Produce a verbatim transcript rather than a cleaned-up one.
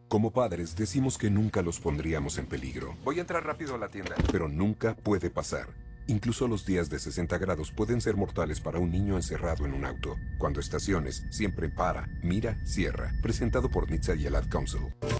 Como padres decimos que nunca los pondríamos en peligro. Voy a entrar rápido a la tienda. Pero nunca puede pasar. Incluso los días de sesenta grados pueden ser mortales para un niño encerrado en un auto. Cuando estaciones, siempre para, mira, cierra. Presentado por N H T S A y el Ad Council.